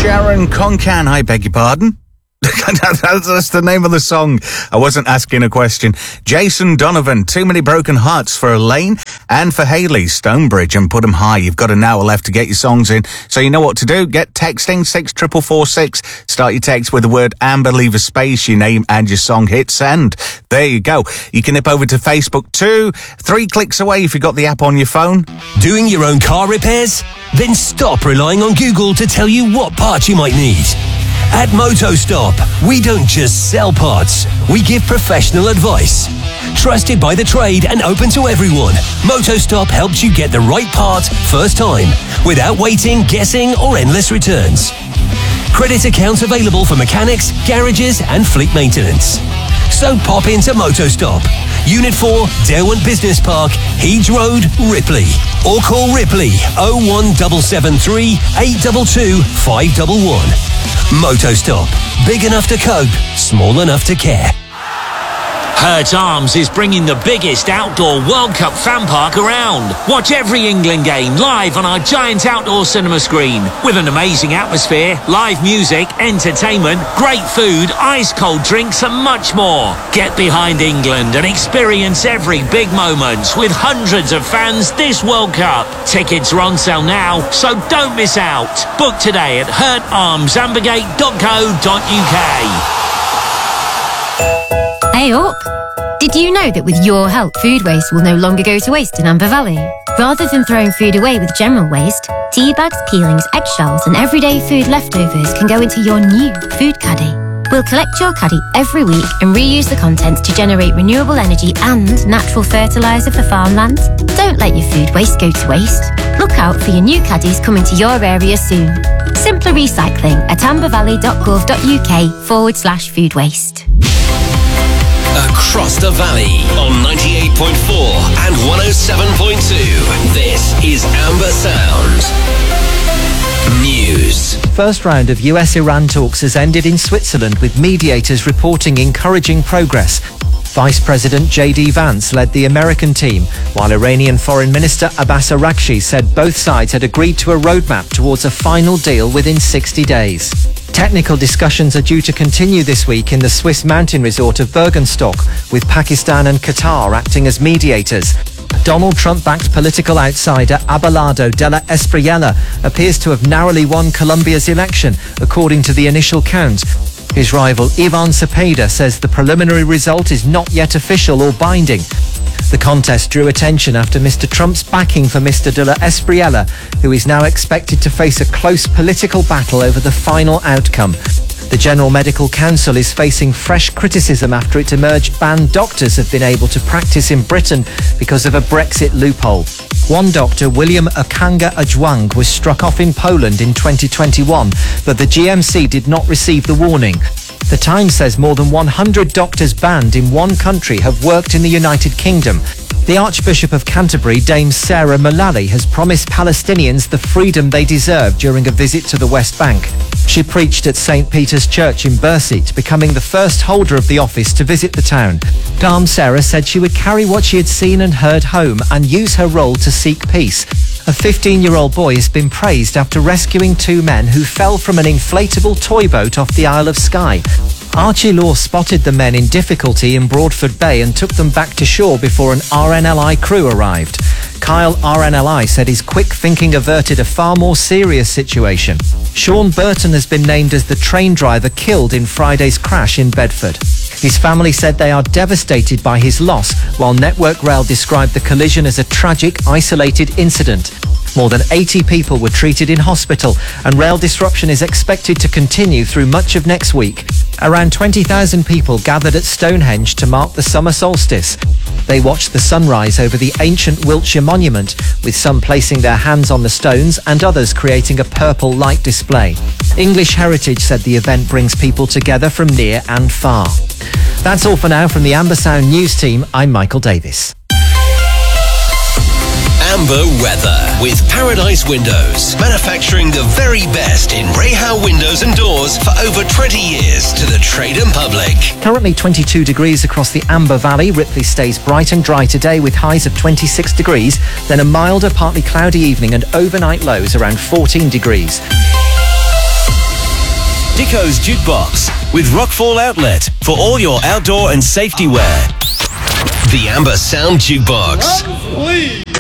Sharon Concan, I beg your pardon. That's the name of the song. I wasn't asking a question. Jason Donovan, Too Many Broken Hearts for Elaine, and for Hayley, Stonebridge and Put 'Em High. You've got an hour left to get your songs in, so you know what to do. Get texting 64446. Start your text with the word Amber, leave a space, your name and your song, hit send. There you go. You can nip over to Facebook too. 3 clicks away if you've got the app on your phone. Doing your own car repairs? Then stop relying on Google to tell you what parts you might need. At MotoStop, we don't just sell parts, we give professional advice. Trusted by the trade and open to everyone, MotoStop helps you get the right part first time, without waiting, guessing or endless returns. Credit accounts available for mechanics, garages and fleet maintenance. So pop into MotoStop, Unit 4, Derwent Business Park, Heeds Road, Ripley. Or call Ripley 01773 822 511. MotoStop. Big enough to cope, small enough to care. Hurt Arms is bringing the biggest outdoor World Cup fan park around. Watch every England game live on our giant outdoor cinema screen with an amazing atmosphere, live music, entertainment, great food, ice-cold drinks and much more. Get behind England and experience every big moment with hundreds of fans this World Cup. Tickets are on sale now, so don't miss out. Book today at hurtarmsambergate.co.uk. Hey up! Did you know that with your help, food waste will no longer go to waste in Amber Valley? Rather than throwing food away with general waste, tea bags, peelings, eggshells and everyday food leftovers can go into your new food caddy. We'll collect your caddy every week and reuse the contents to generate renewable energy and natural fertiliser for farmland. Don't let your food waste go to waste. Look out for your new caddies coming to your area soon. Simpler recycling at ambervalley.gov.uk/food waste. Across the valley on 98.4 and 107.2. This is Amber Sound News. First round of US-Iran talks has ended in Switzerland, with mediators reporting encouraging progress. Vice President J.D. Vance led the American team, while Iranian Foreign Minister Abbas Araghchi said both sides had agreed to a roadmap towards a final deal within 60 days. Technical discussions are due to continue this week in the Swiss mountain resort of Bergenstock, with Pakistan and Qatar acting as mediators. Donald Trump-backed political outsider Abelardo Della Espriella appears to have narrowly won Colombia's election, according to the initial count. His rival Ivan Cepeda says the preliminary result is not yet official or binding. The contest drew attention after Mr. Trump's backing for Mr. Della Espriella, who is now expected to face a close political battle over the final outcome. The General Medical Council is facing fresh criticism after it emerged banned doctors have been able to practice in Britain because of a Brexit loophole. One doctor, William Okanga Ajwang, was struck off in Poland in 2021, but the GMC did not receive the warning. The Times says more than 100 doctors banned in one country have worked in the United Kingdom. The Archbishop of Canterbury, Dame Sarah Mullally, has promised Palestinians the freedom they deserve during a visit to the West Bank. She preached at St. Peter's Church in Bursit, becoming the first holder of the office to visit the town. Dame Sarah said she would carry what she had seen and heard home and use her role to seek peace. A 15-year-old boy has been praised after rescuing 2 men who fell from an inflatable toy boat off the Isle of Skye. Archie Law spotted the men in difficulty in Broadford Bay and took them back to shore before an RNLI crew arrived. Kyle RNLI said his quick thinking averted a far more serious situation. Sean Burton has been named as the train driver killed in Friday's crash in Bedford. His family said they are devastated by his loss, while Network Rail described the collision as a tragic, isolated incident. More than 80 people were treated in hospital, and rail disruption is expected to continue through much of next week. Around 20,000 people gathered at Stonehenge to mark the summer solstice. They watched the sunrise over the ancient Wiltshire monument, with some placing their hands on the stones and others creating a purple light display. English Heritage said the event brings people together from near and far. That's all for now from the Amber Sound News team. I'm Michael Davis. Amber weather with Paradise Windows, manufacturing the very best in Rahal windows and doors for over 20 years to the trade and public. Currently 22 degrees across the Amber Valley. Ripley stays bright and dry today with highs of 26 degrees, then a milder, partly cloudy evening and overnight lows around 14 degrees. Dicko's Jukebox with Rockfall Outlet for all your outdoor and safety wear. The Amber Sound Jukebox.